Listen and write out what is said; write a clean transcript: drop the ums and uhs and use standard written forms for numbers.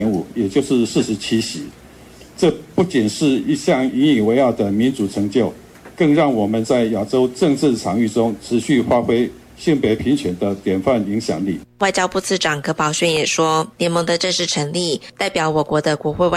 5，也就是47席。这不仅是一项引以为傲的民主成就，更让我们在亚洲政治场域中持续发挥性别平权的典范影响力。 外交部次长葛宝轩也说，联盟的正式成立，代表我国的国会外